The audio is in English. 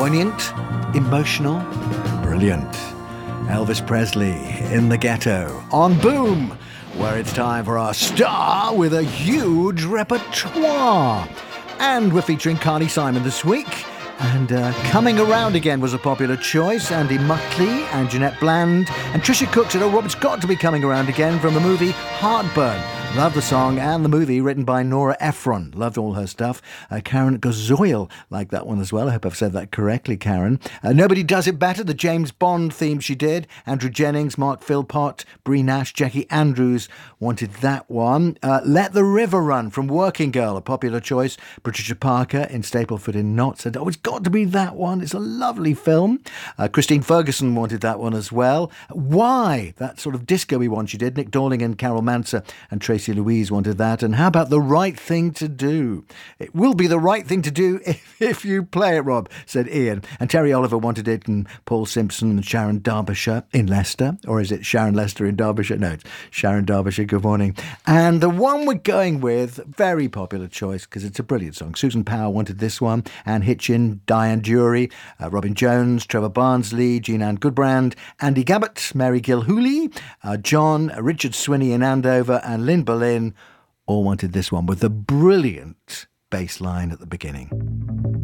Poignant, emotional, brilliant. Elvis Presley in the Ghetto on Boom, where it's time for our star with a huge repertoire. And we're featuring Carly Simon this week. And Coming Around Again was a popular choice. Andy Muckley and Jeanette Bland and Trisha Cook said, oh, Robert's got to be coming around again from the movie Heartburn. Love the song and the movie, written by Nora Ephron. Loved all her stuff. Karen Gozoil liked that one as well. I hope I've said that correctly, Karen. Nobody Does It Better, the James Bond theme she did. Andrew Jennings, Mark Philpott, Brie Nash, Jackie Andrews wanted that one. Let the River Run from Working Girl, a popular choice. Patricia Parker in Stapleford in Knot said, oh, it's got to be that one. It's a lovely film. Christine Ferguson wanted that one as well. Why? That sort of disco-y one she did. Nick Dorling and Carol Manser and Tracy Louise wanted that. And how about The Right Thing to Do? It will be the right thing to do if you play it, Rob, said Ian. And Terry Oliver wanted it, and Paul Simpson and Sharon Derbyshire in Leicester. Or is it Sharon Leicester in Derbyshire? No, it's Sharon Derbyshire. Good morning. And the one we're going with, very popular choice because it's a brilliant song. Susan Power wanted this one. Anne Hitchin, Diane Dury, Robin Jones, Trevor Barnsley, Jean-Anne Goodbrand, Andy Gabbett, Mary Gilhooly, John, Richard Swinney in Andover, and Lynn Berlin all wanted this one with the brilliant bass line at the beginning.